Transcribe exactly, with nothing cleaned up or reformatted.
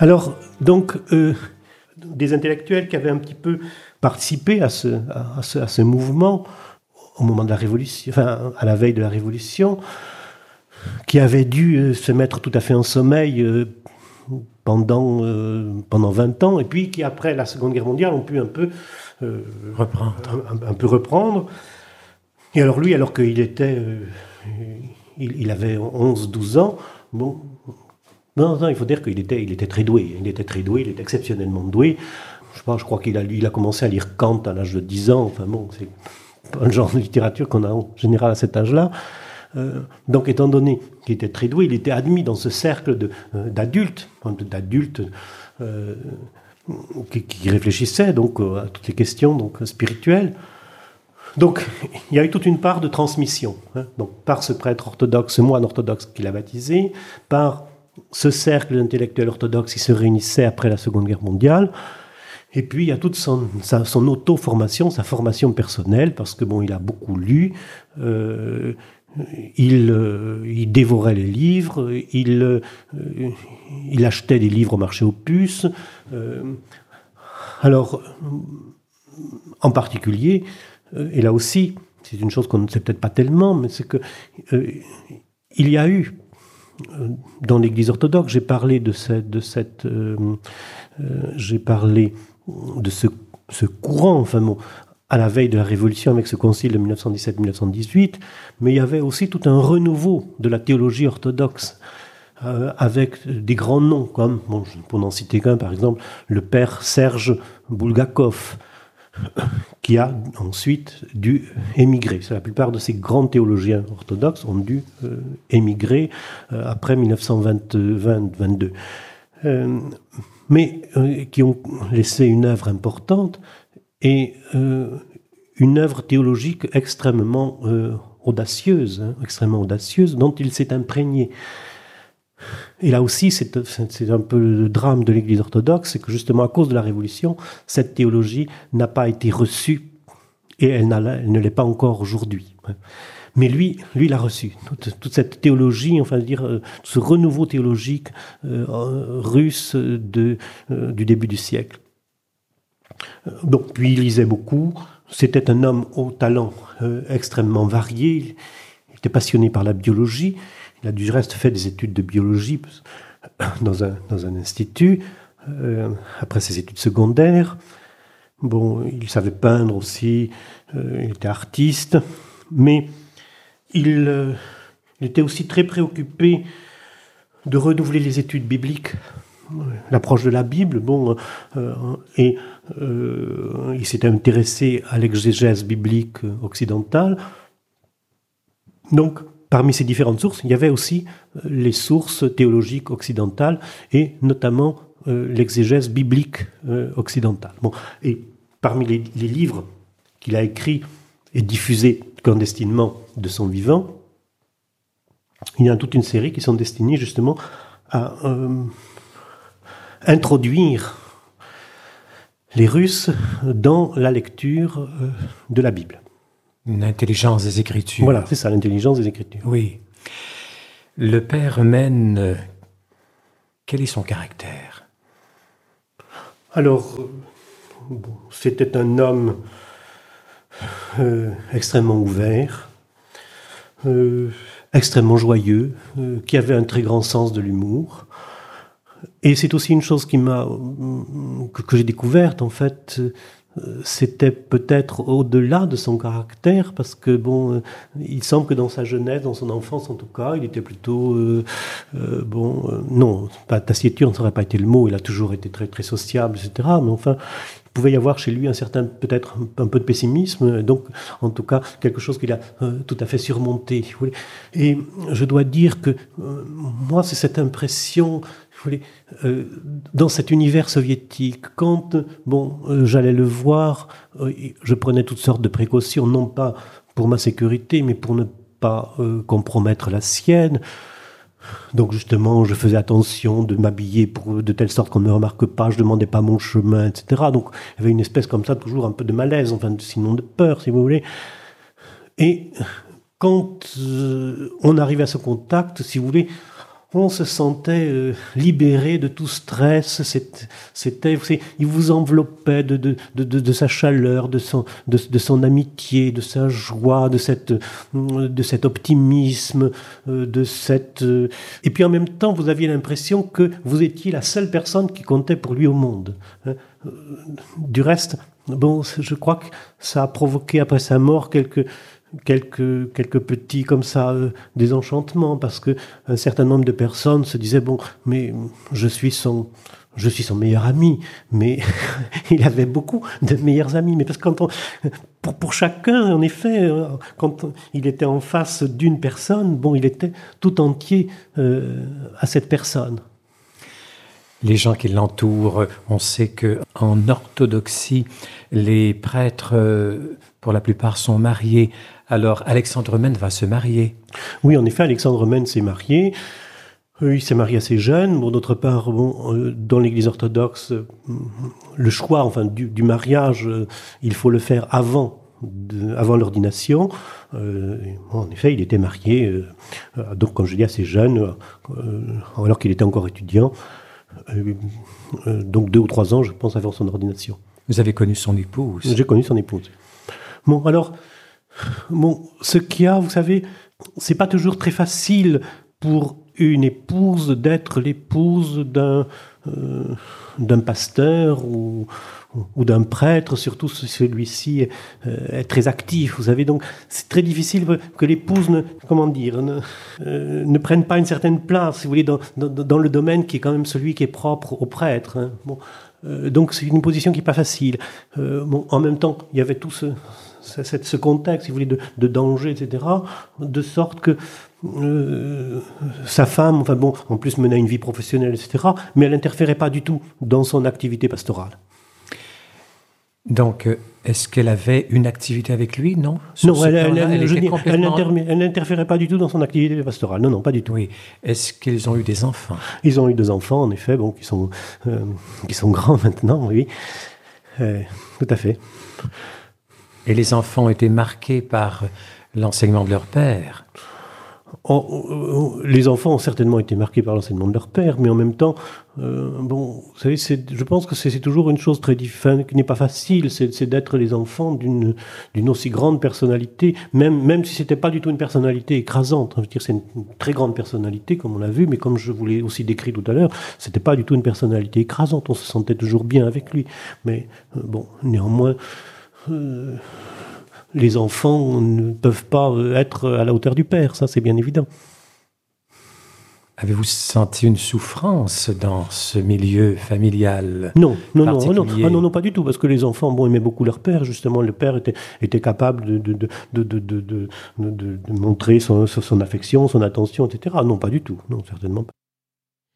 Alors, donc, euh, des intellectuels qui avaient un petit peu participé à ce, à ce, à ce mouvement au moment de la Révolution, enfin, à la veille de la Révolution, qui avaient dû euh, se mettre tout à fait en sommeil euh, pendant, euh, pendant vingt ans, et puis qui, après la Seconde Guerre mondiale, ont pu un peu euh, reprendre. Un, un peu reprendre. Et alors lui, alors qu'il était... Euh, il, il avait onze douze ans, bon... Non, non, il faut dire qu'il était, il était très doué. Il était très doué, il était exceptionnellement doué. Je sais pas, je crois qu'il a, il a commencé à lire Kant à l'âge de dix ans. Enfin bon, c'est pas le genre de littérature qu'on a en général à cet âge-là. Euh, donc, étant donné qu'il était très doué, il était admis dans ce cercle de, euh, d'adultes, d'adultes euh, qui, qui réfléchissaient donc à toutes les questions donc spirituelles. Donc, il y a eu toute une part de transmission, hein, donc par ce prêtre orthodoxe, ce moine orthodoxe qu'il a baptisé, par ce cercle d'intellectuels orthodoxes qui se réunissait après la Seconde Guerre mondiale. Et puis, il y a toute son, sa, son auto-formation, sa formation personnelle, parce que, bon, il a beaucoup lu, euh, il, euh, il dévorait les livres, il, euh, il achetait des livres au marché aux puces. Euh, alors, en particulier, euh, et là aussi, c'est une chose qu'on ne sait peut-être pas tellement, mais c'est que euh, il y a eu, dans l'Église orthodoxe, j'ai parlé de cette, de cette euh, euh, j'ai parlé de ce, ce courant, enfin bon, à la veille de la Révolution avec ce concile de dix-neuf cent dix-sept dix-neuf cent dix-huit, mais il y avait aussi tout un renouveau de la théologie orthodoxe euh, avec des grands noms comme, bon, pour n'en citer qu'un par exemple, le père Serge Bulgakov, qui a ensuite dû émigrer. La plupart de ces grands théologiens orthodoxes ont dû euh, émigrer euh, après dix-neuf cent vingt-deux. Euh, mais euh, qui ont laissé une œuvre importante et euh, une œuvre théologique extrêmement euh, audacieuse, hein, extrêmement audacieuse, dont il s'est imprégné. Et là aussi, c'est, c'est un peu le drame de l'Église orthodoxe, c'est que justement à cause de la Révolution, cette théologie n'a pas été reçue et elle, n'a, elle ne l'est pas encore aujourd'hui. Mais lui, lui l'a reçue. Toute, toute cette théologie, enfin dire, ce renouveau théologique euh, russe de, euh, du début du siècle. Donc, puis il lisait beaucoup. C'était un homme au talent euh, extrêmement varié. Il était passionné par la biologie. Il a du reste fait des études de biologie dans un, dans un institut, euh, après ses études secondaires. Bon, il savait peindre aussi, euh, il était artiste, mais il, euh, il était aussi très préoccupé de renouveler les études bibliques, l'approche de la Bible, bon, euh, et euh, il s'était intéressé à l'exégèse biblique occidentale. Donc, parmi ces différentes sources, il y avait aussi les sources théologiques occidentales et notamment euh, l'exégèse biblique euh, occidentale. Bon, et parmi les, les livres qu'il a écrits et diffusés clandestinement de son vivant, il y a toute une série qui sont destinés justement à euh, introduire les Russes dans la lecture euh, de la Bible. Une intelligence des Écritures. Voilà, c'est ça, l'intelligence des Écritures. Oui. Le père Eumène, quel est son caractère? Alors, bon, c'était un homme euh, extrêmement ouvert, euh, extrêmement joyeux, euh, qui avait un très grand sens de l'humour. Et c'est aussi une chose qui m'a, que, que j'ai découverte, en fait, c'était peut-être au-delà de son caractère, parce que bon, euh, il semble que dans sa jeunesse, dans son enfance en tout cas, il était plutôt euh, euh, bon, euh, non, pas taciturne, ça n'aurait pas été le mot. Il a toujours été très très sociable, et cetera. Mais enfin, il pouvait y avoir chez lui un certain, peut-être un, un peu de pessimisme, donc en tout cas quelque chose qu'il a euh, tout à fait surmonté. Vous voyez. Et je dois dire que euh, moi, c'est cette impression. Vous voyez, euh, dans cet univers soviétique, quand bon, euh, j'allais le voir, euh, je prenais toutes sortes de précautions, non pas pour ma sécurité, mais pour ne pas euh, compromettre la sienne. Donc justement, je faisais attention de m'habiller pour, de telle sorte qu'on ne me remarque pas, je ne demandais pas mon chemin, et cetera. Donc il y avait une espèce comme ça, toujours un peu de malaise, enfin sinon de peur, si vous voulez. Et quand euh, on arrivait à ce contact, si vous voulez, on se sentait euh, libéré de tout stress. C'était, c'était, vous savez, il vous enveloppait de, de, de, de, de sa chaleur, de son, de, de son amitié, de sa joie, de, cette, de cet optimisme, euh, de cette... Euh... Et puis en même temps, vous aviez l'impression que vous étiez la seule personne qui comptait pour lui au monde. Hein. Du reste, bon, je crois que ça a provoqué après sa mort quelques... Quelques, quelques petits comme ça euh, désenchantements, parce que un certain nombre de personnes se disaient bon, mais je suis son je suis son meilleur ami, mais il avait beaucoup de meilleurs amis, mais parce que quand on, pour pour chacun en effet, quand il était en face d'une personne, bon, il était tout entier euh, à cette personne. Les gens qui l'entourent, on sait que en orthodoxie, les prêtres, euh, pour la plupart, sont mariés. Alors, Alexandre Mène va se marier. Oui, en effet, Alexandre Mène s'est marié. Euh, il s'est marié assez jeune. Bon, d'autre part, bon, euh, dans l'Église orthodoxe, euh, le choix, enfin, du, du mariage, euh, il faut le faire avant, de, avant l'ordination. Euh, bon, en effet, il était marié, euh, donc, comme je dis, assez jeune, euh, alors qu'il était encore étudiant. Euh, euh, donc deux ou trois ans, je pense, avant son ordination. Vous avez connu son épouse? J'ai connu son épouse. Bon, alors, bon, ce qu'il y a, vous savez, c'est pas toujours très facile pour une épouse d'être l'épouse d'un euh, d'un pasteur ou, ou d'un prêtre, surtout si celui-ci est, euh, est très actif. Vous savez, donc c'est très difficile que l'épouse ne, comment dire, ne, euh, ne prenne pas une certaine place, si vous voulez, dans, dans, dans le domaine qui est quand même celui qui est propre au prêtre. Hein. Bon, euh, donc c'est une position qui n'est pas facile. Euh, bon, en même temps, il y avait tout ce, ce, ce contexte, si vous voulez, de, de danger, et cetera, de sorte que Euh, sa femme, enfin bon, en plus menait une vie professionnelle, et cetera, mais elle n'interférait pas du tout dans son activité pastorale. Donc, est-ce qu'elle avait une activité avec lui? Non. Sur non, elle, elle, elle, elle, complètement... elle n'interférait pas du tout dans son activité pastorale. Non, non, pas du tout. Oui. Est-ce qu'ils ont eu des enfants? Ils ont eu deux enfants, en effet, bon, qui sont, euh, qui sont grands maintenant, oui. Euh, tout à fait. Et les enfants étaient marqués par l'enseignement de leur père? Oh, oh, les enfants ont certainement été marqués par l'enseignement de leur père, mais en même temps, euh, bon, vous savez, c'est, je pense que c'est, c'est toujours une chose très difficile, qui n'est pas facile, c'est, c'est d'être les enfants d'une, d'une aussi grande personnalité, même, même si c'était pas du tout une personnalité écrasante. Je veux dire, c'est une, une très grande personnalité, comme on l'a vu, mais comme je vous l'ai aussi décrit tout à l'heure, c'était pas du tout une personnalité écrasante. On se sentait toujours bien avec lui, mais euh, bon, néanmoins. Euh, Les enfants ne peuvent pas être à la hauteur du père, ça c'est bien évident. Avez-vous senti une souffrance dans ce milieu familial? Non, non, non, non, ah non, non, pas du tout, parce que les enfants bon, aimaient beaucoup leur père, justement, le père était, était capable de, de, de, de, de, de, de, de, de montrer son, son affection, son attention, et cetera. Non, pas du tout, non, certainement pas.